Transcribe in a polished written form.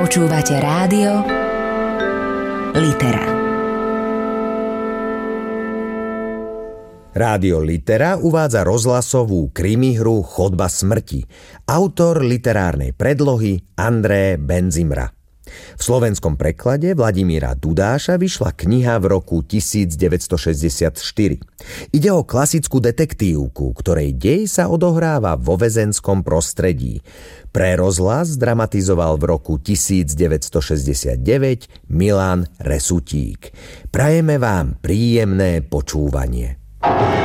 Počúvate rádio Litera. Rádio Litera uvádza rozhlasovú krimihru Chodba smrti. Autor literárnej predlohy André Benzimra. V slovenskom preklade Vladimíra Dudáša vyšla kniha v roku 1964. Ide o klasickú detektívku, ktorej dej sa odohráva vo väzenskom prostredí. Pre rozhlas dramatizoval v roku 1969 Milan Resutík. Prajeme vám príjemné počúvanie.